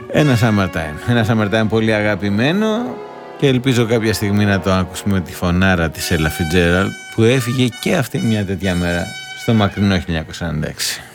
Ένα Summertime πολύ αγαπημένο και ελπίζω κάποια στιγμή να το ακούσουμε με τη φωνάρα της Ella Fitzgerald που έφυγε και αυτή μια τέτοια μέρα στο μακρινό 1946.